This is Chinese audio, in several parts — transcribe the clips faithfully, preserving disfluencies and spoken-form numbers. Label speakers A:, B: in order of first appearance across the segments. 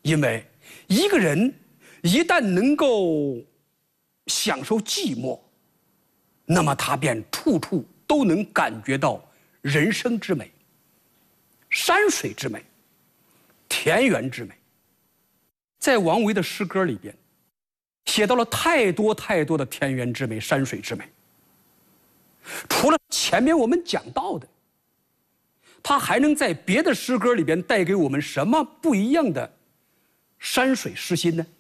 A: 因为一个人一旦能够享受寂寞，那么他便处处都能感觉到人生之美、山水之美、田园之美。在王维的诗歌里边，写到了太多太多的田园之美、山水之美。除了前面我们讲到的，他还能在别的诗歌里边带给我们什么不一样的山水诗心呢？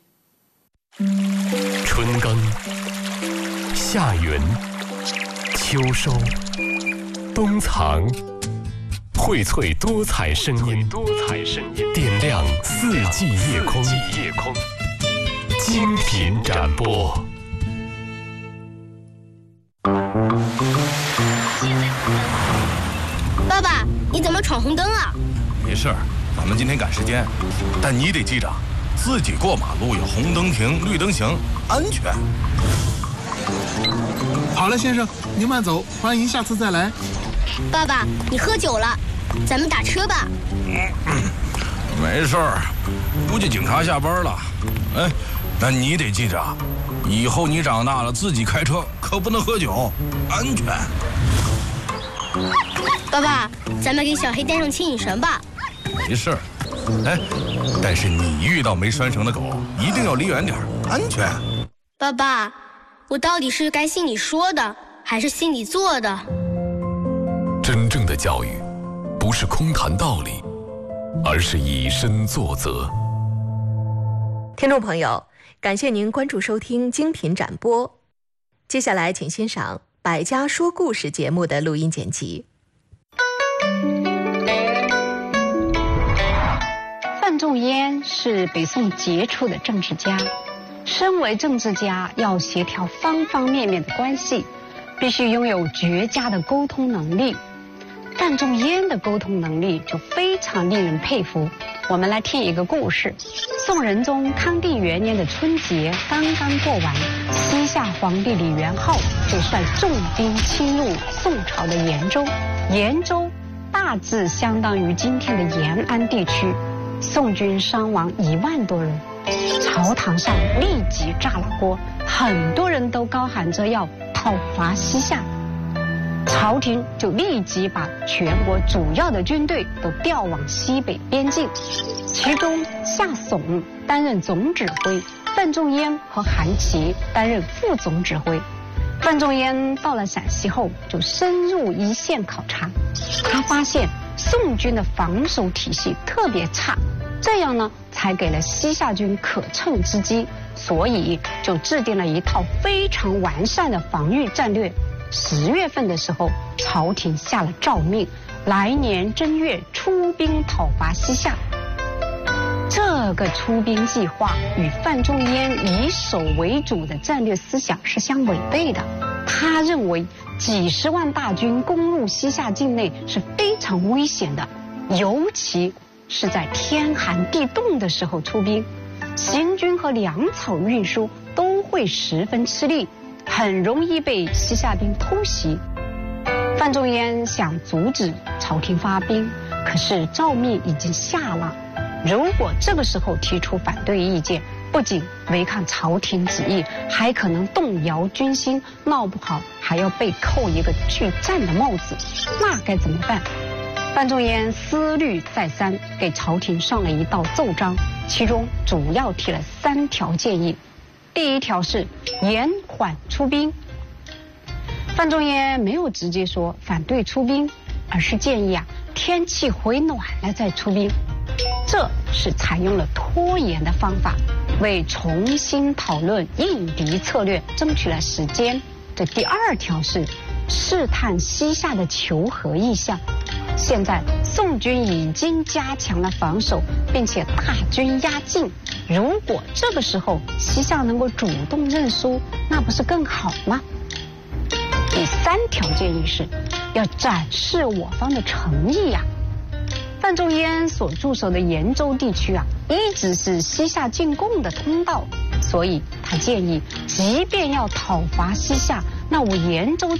B: 春耕、夏耘、秋收、冬藏，荟萃多彩声音，多彩声音，点亮四季夜空，夜空，精品展播。
C: 爸爸，你怎么闯红灯啊？
D: 没事儿，咱们今天赶时间，但你得记着，自己过马路有红灯停，绿灯行，安全。
E: 好了，先生，您慢走，欢迎下次再来。
C: 爸爸，你喝酒了，咱们打车吧。
D: 嗯，没事儿，估计警察下班了。哎，但你得记着，以后你长大了自己开车可不能喝酒，安全。
C: 爸爸，咱们给小黑带上牵引绳吧。
D: 没事儿，哎，但是你遇到没拴绳的狗，一定要离远点，安全。
C: 爸爸，我到底是该信你说的，还是信你做的？
B: 真正的教育，不是空谈道理，而是以身作则。
F: 听众朋友，感谢您关注收听精品展播。接下来，请欣赏《百家说故事》节目的录音剪辑。
G: 范仲淹是北宋杰出的政治家，身为政治家要协调方方面面的关系，必须拥有绝佳的沟通能力。范仲淹的沟通能力就非常令人佩服。我们来听一个故事。宋仁宗康帝元年的春节刚刚过完，西夏皇帝李元昊就率重兵侵入宋朝的延州。延州大致相当于今天的延安地区，宋军伤亡一万多人。朝堂上立即炸了锅，很多人都高喊着要讨伐西夏。朝廷就立即把全国主要的军队都调往西北边境，其中夏竦担任总指挥，范仲淹和韩琦担任副总指挥。范仲淹到了陕西后，就深入一线考察，他发现宋军的防守体系特别差，这样呢才给了西夏军可乘之机，所以就制定了一套非常完善的防御战略。十月份的时候，朝廷下了诏命，来年正月出兵讨伐西夏。这个出兵计划与范仲淹以守为主的战略思想是相违背的。他认为几十万大军攻入西夏境内是非常危险的，尤其是在天寒地冻的时候出兵，行军和粮草运输都会十分吃力，很容易被西夏兵偷袭。范仲淹想阻止朝廷发兵，可是诏命已经下了，如果这个时候提出反对意见，不仅违抗朝廷旨意，还可能动摇军心，闹不好还要被扣一个拒战的帽子，那该怎么办？范仲淹思虑再三，给朝廷上了一道奏章，其中主要提了三条建议。第一条是延缓出兵。范仲淹没有直接说反对出兵，而是建议啊天气回暖了再出兵，这是采用了拖延的方法，为重新讨论应敌策略争取了时间。这第二条是试探西夏的求和意向。现在宋军已经加强了防守，并且大军压境，如果这个时候西夏能够主动认输，那不是更好吗？第三条建议是要展示我方的诚意呀、啊。范仲淹所驻守的延州地区啊，一直是西夏进贡的通道，所以他建议，即便要讨伐西夏，那我延州